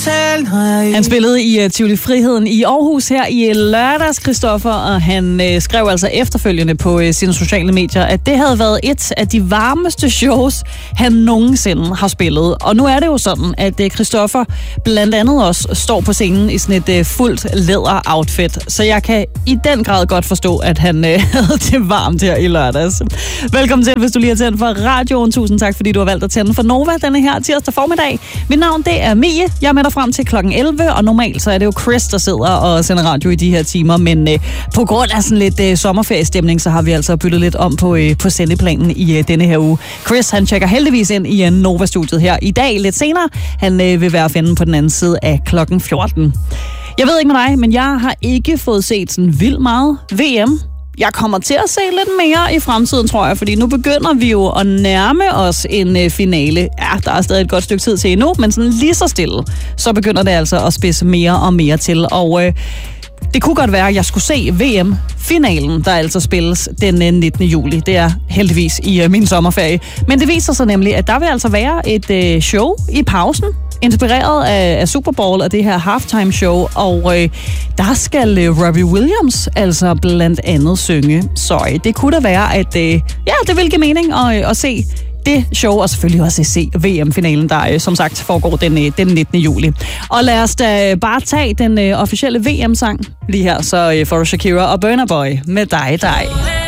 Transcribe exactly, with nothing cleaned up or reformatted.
selv, når jeg... Han spillede i uh, Tivoli Friheden i Aarhus her i lørdags, Christoffer, og han uh, skrev altså efterfølgende på uh, sine sociale medier, at det havde været et af de varmeste shows, han nogensinde har spillet. Og nu er det jo sådan, at uh, Christoffer blandt andet også står på scenen i sådan et uh, fuldt læder-outfit, så jeg kan i den grad godt forstå, at han uh, havde det varmt her i lørdags. Velkommen til, hvis du lige har tændt for radioen. Tusind tak, fordi du har valgt at tænde for Nova denne her tirsdag formiddag. Mit navn, det er Mie. Jeg er med dig frem til klokken elleve, og normalt så er det jo Chris, der sidder og sender radio i de her timer, men øh, på grund af sådan lidt øh, sommerferiestemning, så har vi altså byttet lidt om på, øh, på sendeplanen i øh, denne her uge. Chris, han tjekker heldigvis ind i øh, Nova-studiet her i dag lidt senere. Han øh, vil være at finde på den anden side af klokken fjorten. Jeg ved ikke med dig, men jeg har ikke fået set sådan vildt meget V M. Jeg kommer til at se lidt mere i fremtiden, tror jeg, fordi nu begynder vi jo at nærme os en øh, finale. Ja, der er stadig et godt stykke tid til endnu, men sådan lige så stille, så begynder det altså at spidse mere og mere til. Og øh, det kunne godt være, at jeg skulle se V M-finalen, der altså spilles den øh, nittende juli. Det er heldigvis i øh, min sommerferie. Men det viser sig nemlig, at der vil altså være et øh, show i pausen, inspireret af, af Super Bowl og det her halftime show, og øh, der skal øh, Robbie Williams altså blandt andet synge. Så øh, det kunne da være, at øh, ja, det vil give mening at, øh, at se det show, og selvfølgelig også at se V M-finalen, der øh, som sagt foregår den, øh, den nittende juli. Og lad os da bare tage den øh, officielle V M-sang lige her, så øh, får du Shakira og Burna Boy med dig, dig.